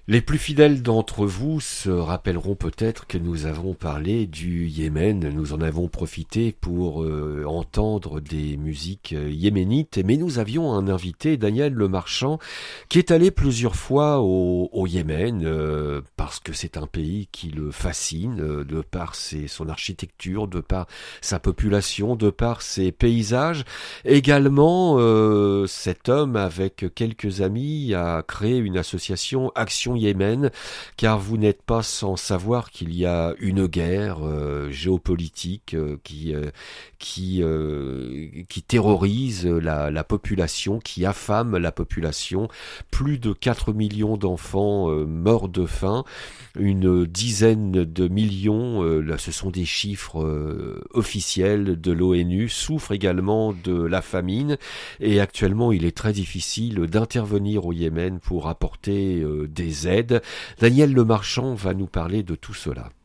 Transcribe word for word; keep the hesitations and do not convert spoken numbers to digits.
Les plus fidèles d'entre vous se rappelleront peut-être que nous avons parlé du Yémen, nous en avons profité pour euh, entendre des musiques euh, yéménites, mais nous avions un invité, Daniel Lemarchand, qui est allé plusieurs fois au, au Yémen, euh, parce que c'est un pays qui le fascine, euh, de par ses, son architecture, de par sa population, de par ses paysages. Également, euh, cet homme, avec quelques amis, a créé une association Action Yémen, car vous n'êtes pas sans savoir qu'il y a une guerre euh, géopolitique euh, qui euh, qui euh, qui terrorise la, la population, qui affame la population. Plus de quatre millions d'enfants euh, morts de faim, une dizaine de millions, euh, là, ce sont des chiffres euh, officiels de l'ONU, souffrent également de la famine, et actuellement il est très difficile d'intervenir au Yémen pour apporter euh, des aides. Daniel Lemarchand va nous parler de tout cela.